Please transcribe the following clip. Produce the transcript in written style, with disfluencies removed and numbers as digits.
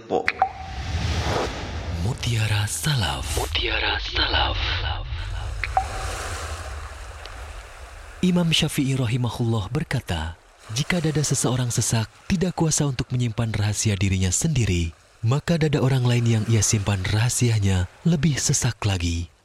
tepuk. Mutiara Salaf. Mutiara Salaf. Imam Syafi'i rahimahullah berkata, jika dada seseorang sesak tidak kuasa untuk menyimpan rahasia dirinya sendiri, maka dada orang lain yang ia simpan rahasianya lebih sesak lagi.